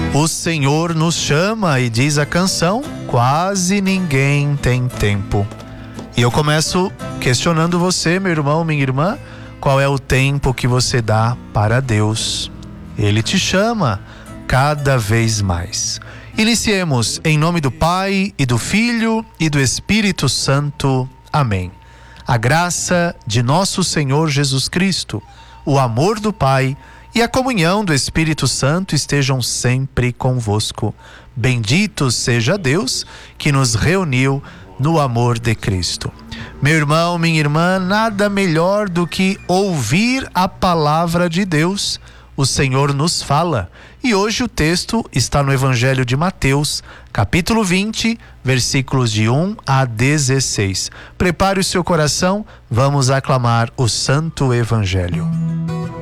O Senhor nos chama e diz a canção, quase ninguém tem tempo. E eu começo questionando você, meu irmão, minha irmã, qual é o tempo que você dá para Deus? Ele te chama cada vez mais. Iniciemos em nome do Pai e do Filho e do Espírito Santo. Amém. A graça de nosso Senhor Jesus Cristo, o amor do Pai e a comunhão do Espírito Santo estejam sempre convosco. Bendito seja Deus que nos reuniu no amor de Cristo. Meu irmão, minha irmã, nada melhor do que ouvir a palavra de Deus. O Senhor nos fala. E hoje o texto está no Evangelho de Mateus, capítulo 20, versículos de 1 a 16. Prepare o seu coração, vamos aclamar o Santo Evangelho.